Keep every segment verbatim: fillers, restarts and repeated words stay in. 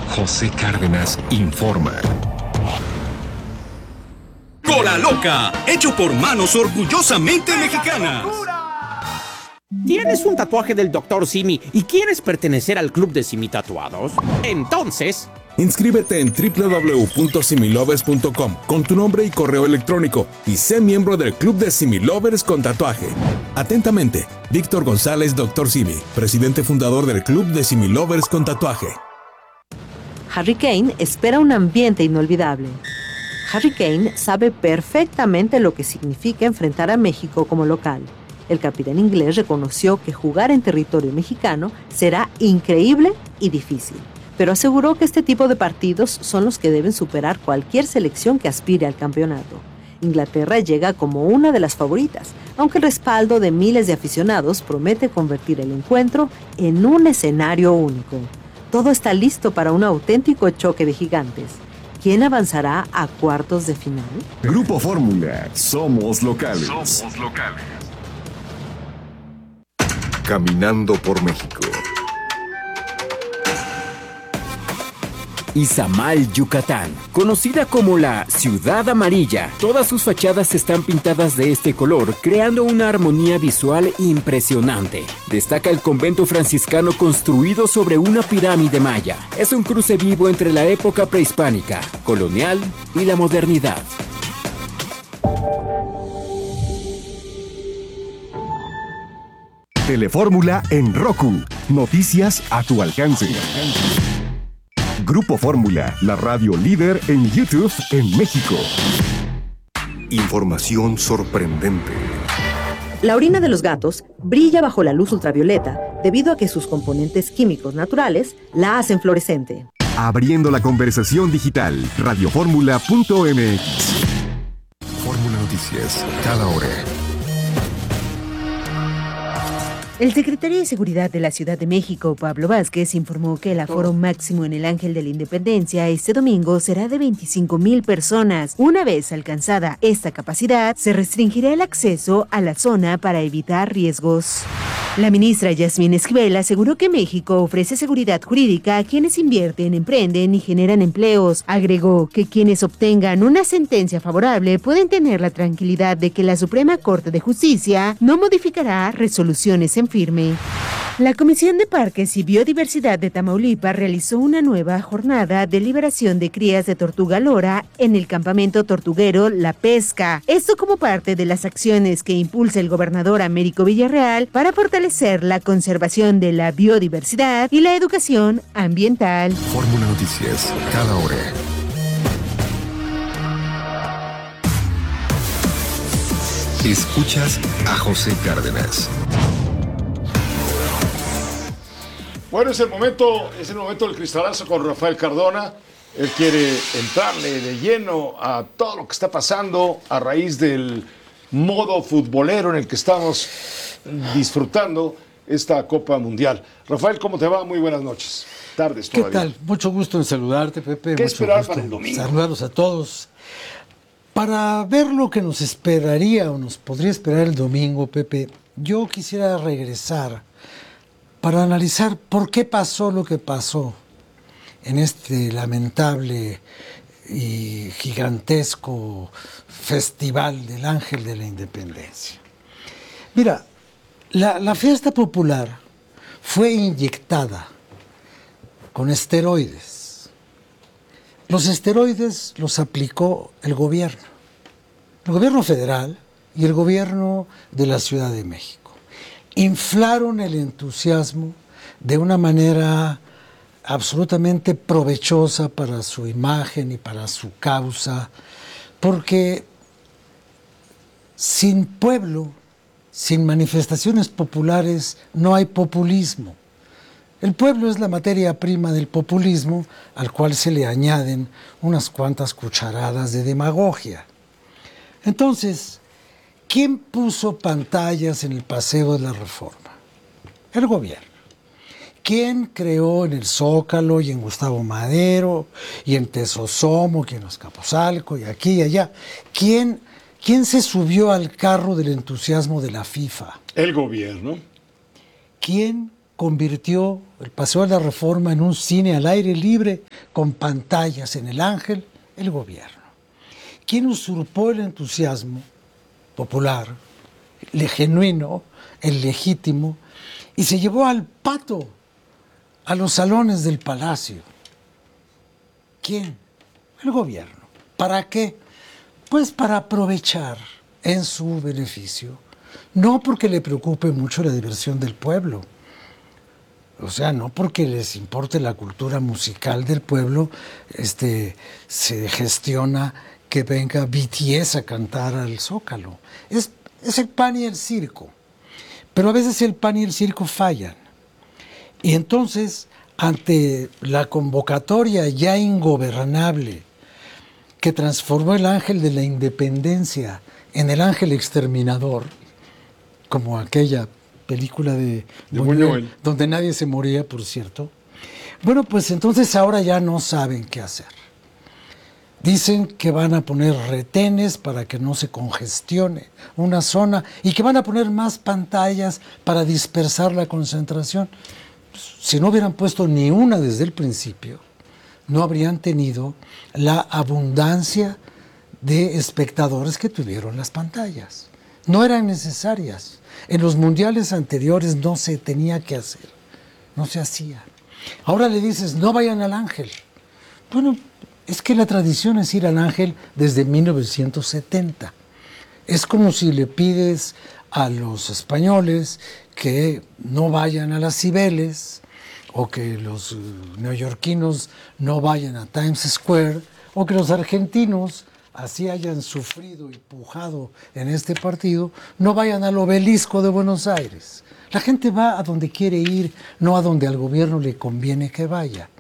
José Cárdenas informa. Cola Loca, hecho por manos orgullosamente mexicanas. ¿Tienes un tatuaje del doctor Simi y quieres pertenecer al club de Simi Tatuados? Entonces, inscríbete en doble u doble u doble u punto similovers punto com con tu nombre y correo electrónico y sé miembro del club de Similovers con tatuaje. Atentamente, Víctor González, doctor Simi, presidente fundador del club de Similovers con tatuaje. Harry Kane espera un ambiente inolvidable. Harry Kane sabe perfectamente lo que significa enfrentar a México como local. El capitán inglés reconoció que jugar en territorio mexicano será increíble y difícil, pero aseguró que este tipo de partidos son los que deben superar cualquier selección que aspire al campeonato. Inglaterra llega como una de las favoritas, aunque el respaldo de miles de aficionados promete convertir el encuentro en un escenario único. Todo está listo para un auténtico choque de gigantes. ¿Quién avanzará a cuartos de final? Grupo Fórmula, somos locales. Somos locales. Caminando por México. Izamal, Yucatán, conocida como la Ciudad Amarilla. Todas sus fachadas están pintadas de este color, creando una armonía visual impresionante. Destaca el convento franciscano construido sobre una pirámide maya. Es un cruce vivo entre la época prehispánica, colonial y la modernidad. Telefórmula en Roku. Noticias a tu alcance. Grupo Fórmula, la radio líder en YouTube en México. Información sorprendente. La orina de los gatos brilla bajo la luz ultravioleta debido a que sus componentes químicos naturales la hacen fluorescente. Abriendo la conversación digital, radioformula punto m x. Fórmula Noticias, cada hora. El secretario de Seguridad de la Ciudad de México, Pablo Vázquez, informó que el aforo máximo en el Ángel de la Independencia este domingo será de veinticinco mil personas. Una vez alcanzada esta capacidad, se restringirá el acceso a la zona para evitar riesgos. La ministra Yasmín Esquivel aseguró que México ofrece seguridad jurídica a quienes invierten, emprenden y generan empleos. Agregó que quienes obtengan una sentencia favorable pueden tener la tranquilidad de que la Suprema Corte de Justicia no modificará resoluciones en firme. La Comisión de Parques y Biodiversidad de Tamaulipas realizó una nueva jornada de liberación de crías de tortuga lora en el campamento tortuguero La Pesca. Esto como parte de las acciones que impulsa el gobernador Américo Villarreal para fortalecer la conservación de la biodiversidad y la educación ambiental. Fórmula Noticias, cada hora. Escuchas a José Cárdenas. Bueno, es el momento, es el momento del cristalazo con Rafael Cardona. Él quiere entrarle de lleno a todo lo que está pasando a raíz del modo futbolero en el que estamos disfrutando esta Copa Mundial. Rafael, ¿cómo te va? Muy buenas noches. Tardes todavía. ¿Qué tal? Mucho gusto en saludarte, Pepe. ¿Qué Mucho esperar gusto para el domingo? Saludarlos a todos. Para ver lo que nos esperaría o nos podría esperar el domingo, Pepe, yo quisiera regresar para analizar por qué pasó lo que pasó en este lamentable y gigantesco festival del Ángel de la Independencia. Mira, la, la fiesta popular fue inyectada con esteroides. Los esteroides los aplicó el gobierno, el gobierno federal y el gobierno de la Ciudad de México. Inflaron el entusiasmo de una manera absolutamente provechosa para su imagen y para su causa, porque sin pueblo, sin manifestaciones populares, no hay populismo. El pueblo es la materia prima del populismo, al cual se le añaden unas cuantas cucharadas de demagogia. Entonces, ¿quién puso pantallas en el Paseo de la Reforma? El gobierno. ¿Quién creó en el Zócalo y en Gustavo Madero y en Tesosomo y en Azcapotzalco y aquí y allá? ¿Quién, quién se subió al carro del entusiasmo de la FIFA? El gobierno. ¿Quién convirtió el Paseo de la Reforma en un cine al aire libre con pantallas en el Ángel? El gobierno. ¿Quién usurpó el entusiasmo popular, el genuino, el legítimo, y se llevó al pato a los salones del palacio? ¿Quién? El gobierno. ¿Para qué? Pues para aprovechar en su beneficio, no porque le preocupe mucho la diversión del pueblo, o sea, no porque les importe la cultura musical del pueblo, este, se gestiona que venga B T S a cantar al Zócalo. Es, es el pan y el circo, pero a veces el pan y el circo fallan. Y entonces, ante la convocatoria ya ingobernable que transformó el Ángel de la Independencia en el Ángel Exterminador, como aquella película de, de Buñuel, donde nadie se moría, por cierto. Bueno, pues entonces ahora ya no saben qué hacer. Dicen que van a poner retenes para que no se congestione una zona y que van a poner más pantallas para dispersar la concentración. Si no hubieran puesto ni una desde el principio, no habrían tenido la abundancia de espectadores que tuvieron las pantallas. No eran necesarias. En los mundiales anteriores no se tenía que hacer, no se hacía. Ahora le dices, no vayan al Ángel. Bueno, es que la tradición es ir al Ángel desde mil novecientos setenta. Es como si le pides a los españoles que no vayan a las Cibeles, o que los neoyorquinos no vayan a Times Square, o que los argentinos, así hayan sufrido y pujado en este partido, no vayan al Obelisco de Buenos Aires. La gente va a donde quiere ir, no a donde al gobierno le conviene que vaya.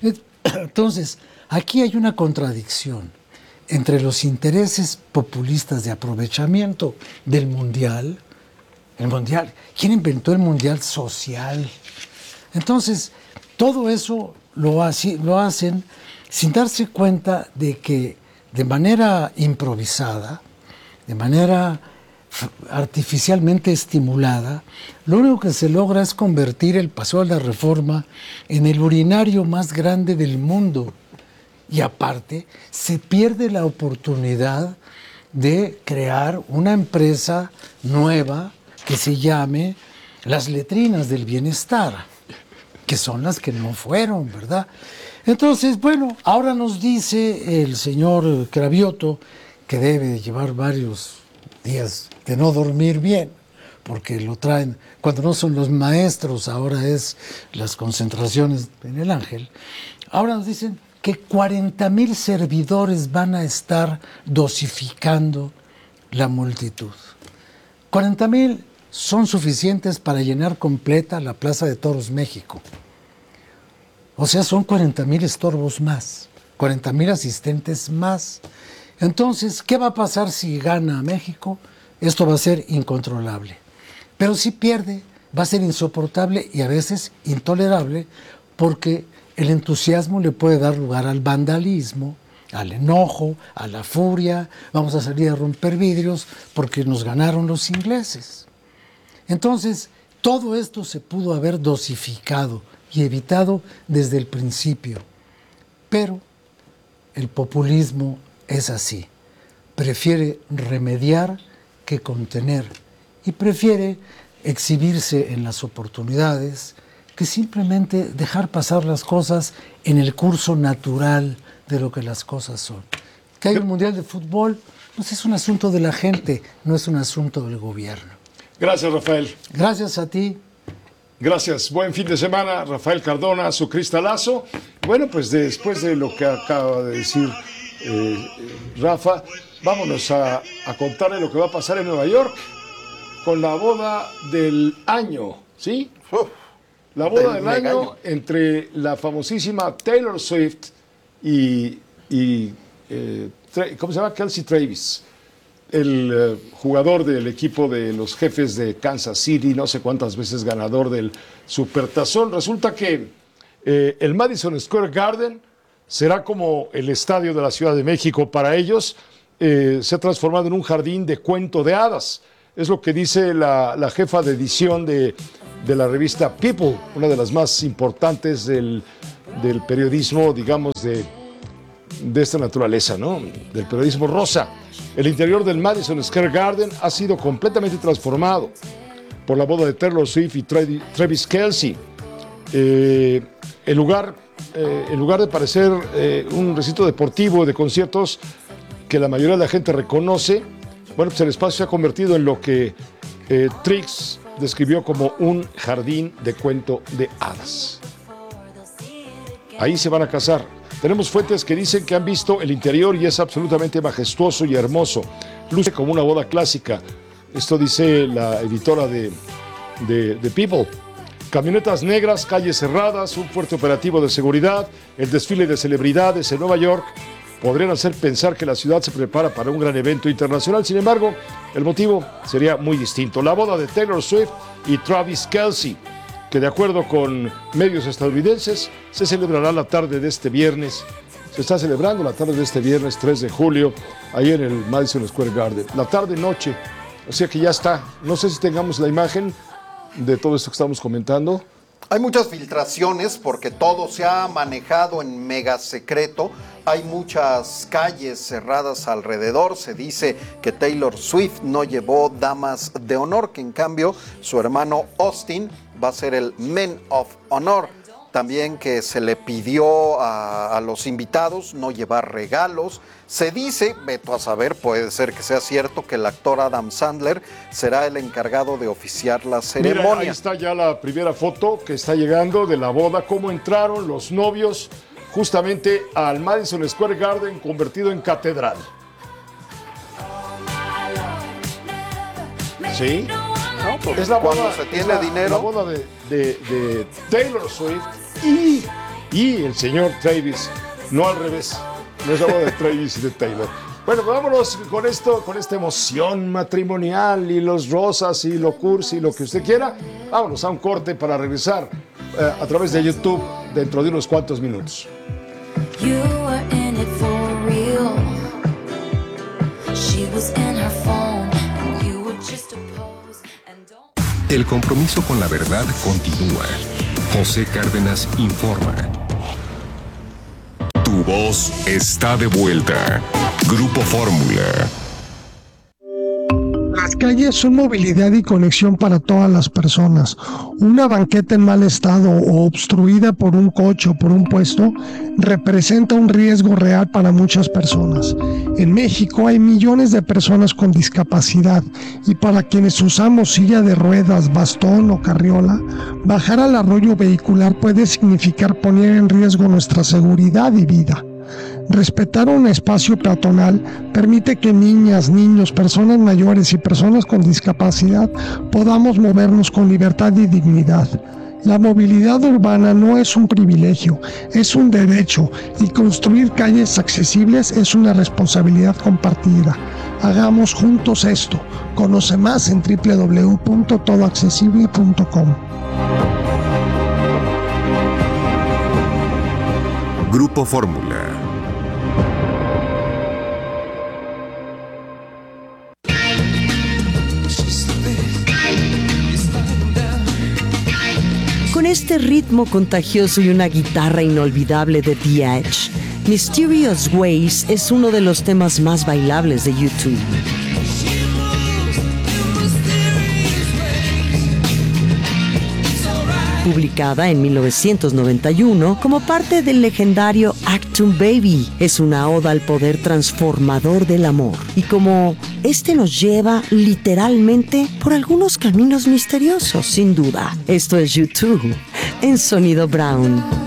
Entonces, aquí hay una contradicción entre los intereses populistas de aprovechamiento del mundial. El mundial, ¿quién inventó el mundial social? Entonces, todo eso lo, hace, lo hacen sin darse cuenta de que de manera improvisada, de manera artificialmente estimulada, lo único que se logra es convertir el Paseo de la Reforma en el urinario más grande del mundo. Y aparte, se pierde la oportunidad de crear una empresa nueva que se llame Las Letrinas del Bienestar, que son las que no fueron, ¿verdad? Entonces, bueno, ahora nos dice el señor Cravioto que debe llevar varios días de no dormir bien, porque lo traen, cuando no son los maestros, ahora es las concentraciones en el Ángel. Ahora nos dicen que cuarenta mil servidores van a estar dosificando la multitud. cuarenta mil son suficientes para llenar completa la Plaza de Toros México. O sea, son cuarenta mil estorbos más, cuarenta mil asistentes más. Entonces, ¿qué va a pasar si gana México? Esto va a ser incontrolable. Pero si pierde, va a ser insoportable y a veces intolerable, porque el entusiasmo le puede dar lugar al vandalismo, al enojo, a la furia. Vamos a salir a romper vidrios porque nos ganaron los ingleses. Entonces, todo esto se pudo haber dosificado y evitado desde el principio. Pero el populismo es así. Prefiere remediar que contener. Y prefiere exhibirse en las oportunidades que simplemente dejar pasar las cosas en el curso natural de lo que las cosas son. Que hay un mundial de fútbol, pues es un asunto de la gente, no es un asunto del gobierno. Gracias, Rafael. Gracias a ti. Gracias. Buen fin de semana, Rafael Cardona, su cristalazo. Bueno, pues después de lo que acaba de decir eh, Rafa, vámonos a, a contarle lo que va a pasar en Nueva York con la boda del año, ¿sí? Uf, la boda del, del año año entre la famosísima Taylor Swift y, y eh, ¿cómo se llama? Kelsey Travis, el eh, jugador del equipo de los Jefes de Kansas City, no sé cuántas veces ganador del Supertazón. Resulta que eh, el Madison Square Garden será como el estadio de la Ciudad de México para ellos. Eh, se ha transformado en un jardín de cuento de hadas. Es lo que dice la, la jefa de edición de de la revista People, una de las más importantes del, del periodismo, digamos, de, de esta naturaleza, ¿no? Del periodismo rosa. El interior del Madison Square Garden ha sido completamente transformado por la boda de Taylor Swift y Travis Kelce. Eh, el lugar, eh, en lugar de parecer eh, un recinto deportivo de conciertos que la mayoría de la gente reconoce, bueno, pues el espacio se ha convertido en lo que eh, Trix describió como un jardín de cuento de hadas. Ahí se van a casar. Tenemos fuentes que dicen que han visto el interior y es absolutamente majestuoso y hermoso. Luce como una boda clásica. Esto dice la editora de, de, de People. Camionetas negras, calles cerradas, un fuerte operativo de seguridad, el desfile de celebridades en Nueva York podrían hacer pensar que la ciudad se prepara para un gran evento internacional. Sin embargo, el motivo sería muy distinto. La boda de Taylor Swift y Travis Kelce, que de acuerdo con medios estadounidenses, se celebrará la tarde de este viernes. Se está celebrando la tarde de este viernes tres de julio, ahí en el Madison Square Garden. La tarde-noche, o sea que ya está. No sé si tengamos la imagen de todo esto que estamos comentando. Hay muchas filtraciones porque todo se ha manejado en mega secreto. Hay muchas calles cerradas alrededor. Se dice que Taylor Swift no llevó damas de honor, que en cambio su hermano Austin va a ser el Men of Honor. También que se le pidió a, a los invitados no llevar regalos. Se dice, veto a saber, puede ser que sea cierto, que el actor Adam Sandler será el encargado de oficiar la ceremonia. Mira, ahí está ya la primera foto que está llegando de la boda, cómo entraron los novios justamente al Madison Square Garden convertido en catedral. ¿Sí? No, pues es la cuando boda, se tiene es la, dinero. la boda de, de, de Taylor Swift y, y el señor Travis, no al revés, no es la boda de Travis y de Taylor. Bueno, pues vámonos con esto, con esta emoción matrimonial y los rosas y lo cursi y lo que usted quiera. Vámonos a un corte para regresar eh, a través de YouTube dentro de unos cuantos minutos. You were in it for real. She was in her phone and you were just a pose and don't... El compromiso con la verdad continúa. José Cárdenas informa. Tu voz está de vuelta. Grupo Fórmula. Las calles son movilidad y conexión para todas las personas. Una banqueta en mal estado o obstruida por un coche o por un puesto representa un riesgo real para muchas personas. En México hay millones de personas con discapacidad y para quienes usamos silla de ruedas, bastón o carriola, bajar al arroyo vehicular puede significar poner en riesgo nuestra seguridad y vida. Respetar un espacio peatonal permite que niñas, niños, personas mayores y personas con discapacidad podamos movernos con libertad y dignidad. La movilidad urbana no es un privilegio, es un derecho y construir calles accesibles es una responsabilidad compartida. Hagamos juntos esto. Conoce más en doble u doble u doble u punto todo accesible punto com. Grupo Fórmula. Con este ritmo contagioso y una guitarra inolvidable de The Edge, Mysterious Ways es uno de los temas más bailables de YouTube. Publicada en mil novecientos noventa y uno como parte del legendario Achtung Baby, es una oda al poder transformador del amor y como este nos lleva literalmente por algunos caminos misteriosos, sin duda. Esto es YouTube en Sonido Brown.